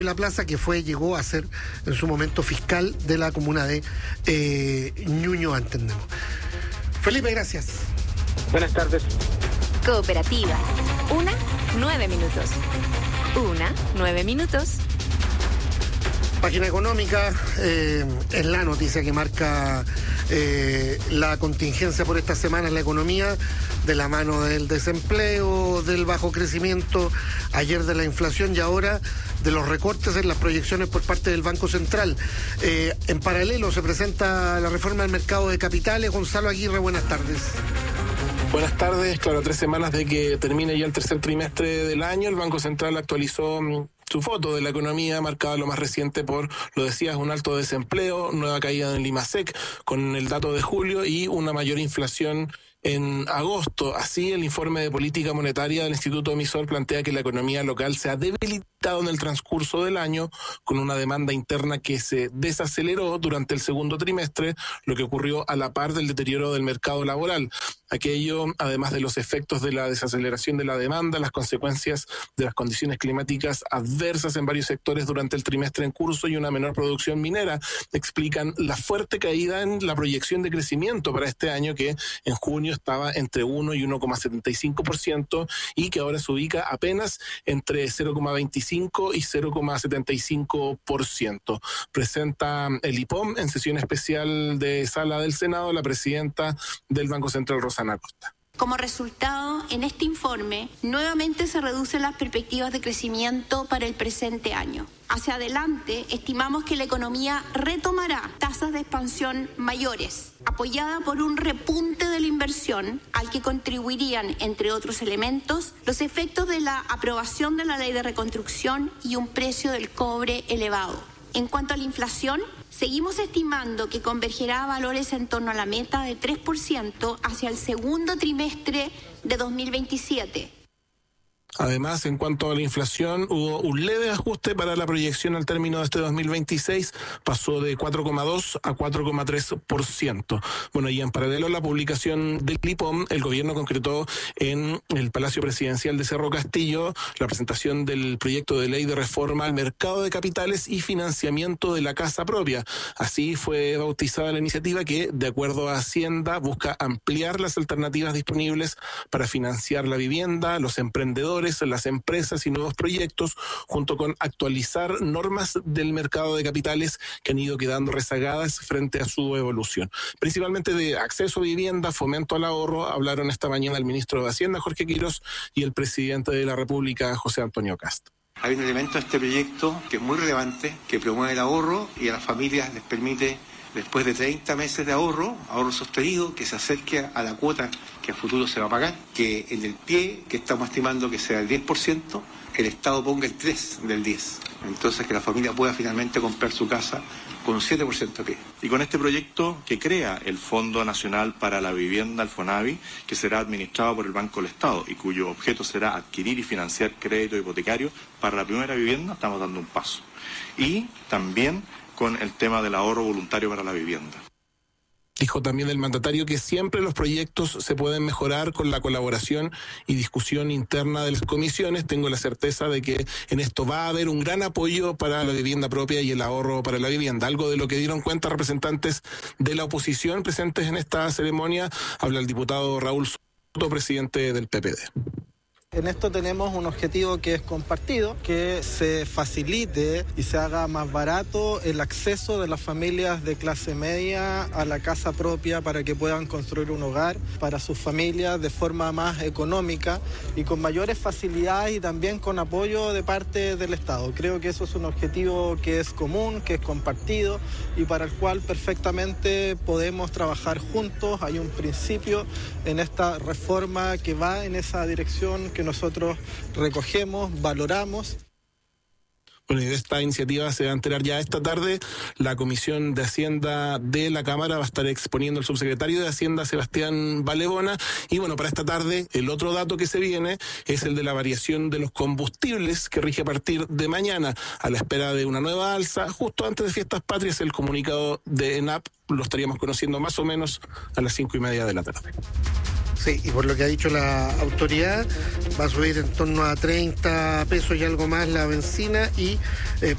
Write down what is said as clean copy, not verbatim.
La Plaza, que llegó a ser en su momento fiscal de la comuna de Ñuñoa, entendemos. Felipe, gracias. Buenas tardes. Cooperativa. 9 minutos. 9 minutos. Página económica, es la noticia que marca la contingencia por esta semana en la economía, de la mano del desempleo, del bajo crecimiento, ayer de la inflación y ahora de los recortes en las proyecciones por parte del Banco Central. En paralelo se presenta la reforma del mercado de capitales. Gonzalo Aguirre, buenas tardes. Buenas tardes. Claro, 3 semanas de que termine ya el tercer trimestre del año, el Banco Central actualizó su foto de la economía, marcada lo más reciente por, lo decías, un alto desempleo, nueva caída en Limasec con el dato de julio y una mayor inflación en agosto. Así, el informe de política monetaria del Instituto Emisor plantea que la economía local se ha debilitado en el transcurso del año, con una demanda interna que se desaceleró durante el segundo trimestre, lo que ocurrió a la par del deterioro del mercado laboral. Aquello, además de los efectos de la desaceleración de la demanda, las consecuencias de las condiciones climáticas adversas en varios sectores durante el trimestre en curso y una menor producción minera, explican la fuerte caída en la proyección de crecimiento para este año, que en junio estaba entre 1 y 1,75% y que ahora se ubica apenas entre 0,25 y 0,75%. Presenta el IPOM en sesión especial de sala del Senado la presidenta del Banco Central, Rosana Acosta. Como resultado, en este informe, nuevamente se reducen las perspectivas de crecimiento para el presente año. Hacia adelante, estimamos que la economía retomará tasas de expansión mayores, apoyada por un repunte de la inversión, al que contribuirían, entre otros elementos, los efectos de la aprobación de la ley de reconstrucción y un precio del cobre elevado. En cuanto a la inflación, seguimos estimando que convergerá a valores en torno a la meta del 3% hacia el segundo trimestre de 2027. Además, en cuanto a la inflación, hubo un leve ajuste para la proyección al término de este 2026, pasó de 4,2 a 4,3%. Bueno, y en paralelo a la publicación del IPOM, el gobierno concretó en el Palacio Presidencial de Cerro Castillo la presentación del proyecto de ley de reforma al mercado de capitales y financiamiento de la casa propia. Así fue bautizada la iniciativa que, de acuerdo a Hacienda, busca ampliar las alternativas disponibles para financiar la vivienda, los emprendedores, las empresas y nuevos proyectos, junto con actualizar normas del mercado de capitales que han ido quedando rezagadas frente a su evolución. Principalmente de acceso a vivienda, fomento al ahorro, hablaron esta mañana el ministro de Hacienda, Jorge Quirós, y el presidente de la República, José Antonio Kast. Hay un elemento de este proyecto que es muy relevante, que promueve el ahorro y a las familias les permite, después de 30 meses de ahorro sostenido, que se acerque a la cuota que a futuro se va a pagar, que en el pie, que estamos estimando que sea el 10%, el Estado ponga el 3 del 10. Entonces que la familia pueda finalmente comprar su casa con un 7% de pie. Y con este proyecto que crea el Fondo Nacional para la Vivienda, el FONAVI, que será administrado por el Banco del Estado y cuyo objeto será adquirir y financiar crédito hipotecario para la primera vivienda, estamos dando un paso. Y también con el tema del ahorro voluntario para la vivienda. Dijo también el mandatario que siempre los proyectos se pueden mejorar con la colaboración y discusión interna de las comisiones. Tengo la certeza de que en esto va a haber un gran apoyo para la vivienda propia y el ahorro para la vivienda. Algo de lo que dieron cuenta representantes de la oposición presentes en esta ceremonia. Habla el diputado Raúl Soto, presidente del PPD. En esto tenemos un objetivo que es compartido, que se facilite y se haga más barato el acceso de las familias de clase media a la casa propia para que puedan construir un hogar para sus familias de forma más económica y con mayores facilidades y también con apoyo de parte del Estado. Creo que eso es un objetivo que es común, que es compartido y para el cual perfectamente podemos trabajar juntos. Hay un principio en esta reforma que va en esa dirección que nosotros recogemos, valoramos. Bueno, y de esta iniciativa se va a enterar ya esta tarde. La Comisión de Hacienda de la Cámara va a estar exponiendo el subsecretario de Hacienda, Sebastián Valebona. Y bueno, para esta tarde, el otro dato que se viene es el de la variación de los combustibles, que rige a partir de mañana, a la espera de una nueva alza. Justo antes de Fiestas Patrias, el comunicado de ENAP lo estaríamos conociendo más o menos a las 5:30 de la tarde. Sí, y por lo que ha dicho la autoridad, va a subir en torno a 30 pesos y algo más la benzina y